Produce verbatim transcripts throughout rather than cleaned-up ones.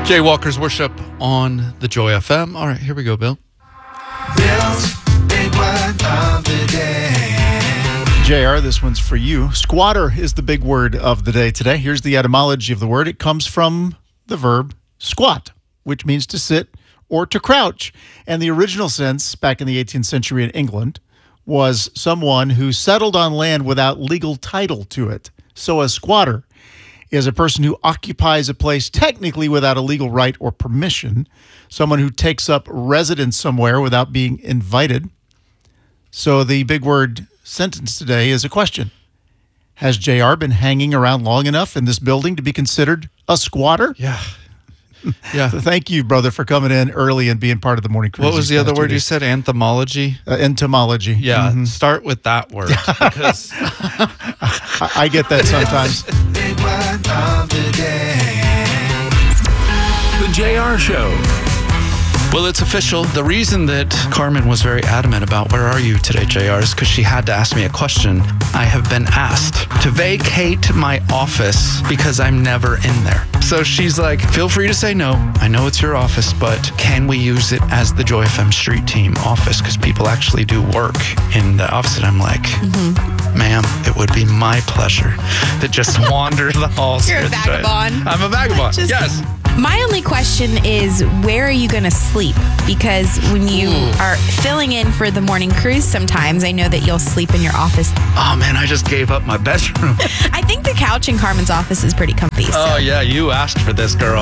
Jay Walker's Worship on the Joy F M. All right, here we go, Bill. Bill's Big Word of the Day. J R, this one's for you. Squatter is the big word of the day today. Here's the etymology of the word. It comes from the verb squat, which means to sit or to crouch. And the original sense, back in the eighteenth century in England, was someone who settled on land without legal title to it. So a squatter is a person who occupies a place technically without a legal right or permission, someone who takes up residence somewhere without being invited. So the big word sentence today is a question. Has J R been hanging around long enough in this building to be considered a squatter? Yeah. Yeah. So thank you, brother, for coming in early and being part of the morning cruise. What was the other word you said? Entomology? Uh, entomology. Yeah. Mm-hmm. Start with that word because I, I get that sometimes. Big Word of the Day. The J R Show. Well, it's official. The reason that Carmen was very adamant about where are you today, J R, is because she had to ask me a question. I have been asked to vacate my office because I'm never in there. So she's like, feel free to say no. I know it's your office, but can we use it as the Joy F M Street Team office? Because people actually do work in the office. And I'm like, mm-hmm. ma'am, it would be my pleasure to just wander the halls. You're a vagabond. I'm a vagabond, Just- yes. My only question is, where are you going to sleep? Because when you Ooh. are filling in for the morning cruise, sometimes I know that you'll sleep in your office. Oh, man, I just gave up my bedroom. I think the couch in Carmen's office is pretty comfy. So. Oh, yeah, you asked for this, girl.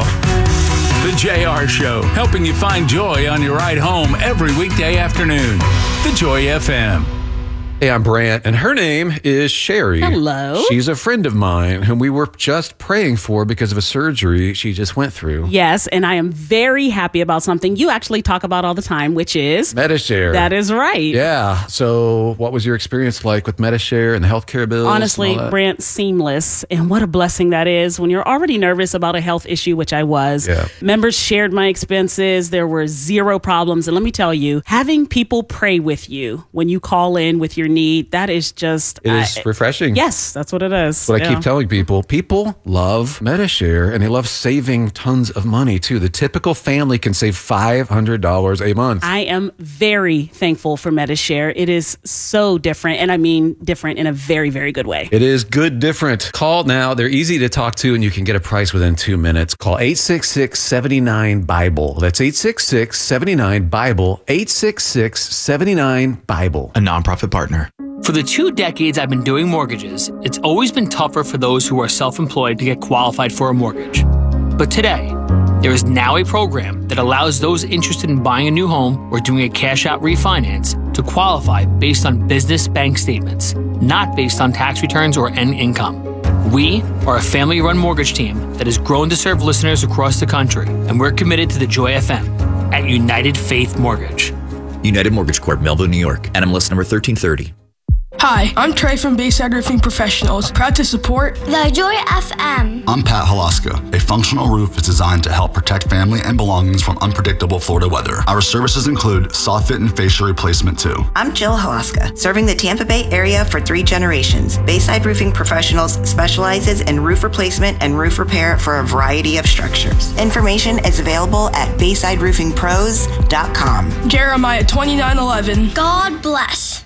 The J R Show, helping you find joy on your ride home every weekday afternoon. The Joy F M. Hey, I'm Brant, and her name is Sherry. Hello. She's a friend of mine whom we were just praying for because of a surgery she just went through. Yes, and I am very happy about something you actually talk about all the time, which is... Medishare. That is right. Yeah. So what was your experience like with Medishare and the healthcare bills? Honestly, and all that? Brant, seamless. And what a blessing that is when you're already nervous about a health issue, which I was. Yeah. Members shared my expenses. There were zero problems. And let me tell you, having people pray with you when you call in with your need, that is just... It is I, refreshing. Yes, that's what it is. What yeah. I keep telling people, people love Medishare, and they love saving tons of money, too. The typical family can save five hundred dollars a month. I am very thankful for Medishare. It is so different, and I mean different in a very, very good way. It is good different. Call now. They're easy to talk to, and you can get a price within two minutes. Call eight six six, seven nine, Bible. That's eight six six, seven nine, Bible. eight six six, seven nine, Bible. A nonprofit partner. For the two decades I've been doing mortgages, it's always been tougher for those who are self-employed to get qualified for a mortgage. But today, there is now a program that allows those interested in buying a new home or doing a cash-out refinance to qualify based on business bank statements, not based on tax returns or end income. We are a family-run mortgage team that has grown to serve listeners across the country, and we're committed to the Joy F M at United Faith Mortgage. United Mortgage Corp, Melville, New York. N M L S number thirteen thirty. Hi, I'm Trey from Bayside Roofing Professionals, proud to support The Joy F M. I'm Pat Halaska. A functional roof is designed to help protect family and belongings from unpredictable Florida weather. Our services include soffit and fascia replacement too. I'm Jill Halaska, serving the Tampa Bay area for three generations. Bayside Roofing Professionals specializes in roof replacement and roof repair for a variety of structures. Information is available at bayside roofing pros dot com. Jeremiah twenty-nine eleven. God bless.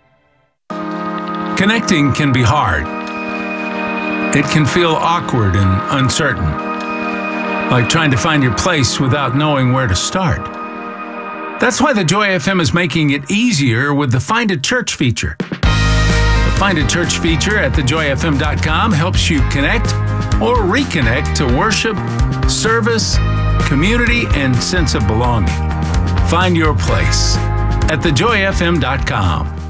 Connecting can be hard. It can feel awkward and uncertain, like trying to find your place without knowing where to start. That's why the Joy F M is making it easier with the Find a Church feature. The Find a Church feature at the joy f m dot com helps you connect or reconnect to worship, service, community, and sense of belonging. Find your place at the joy f m dot com.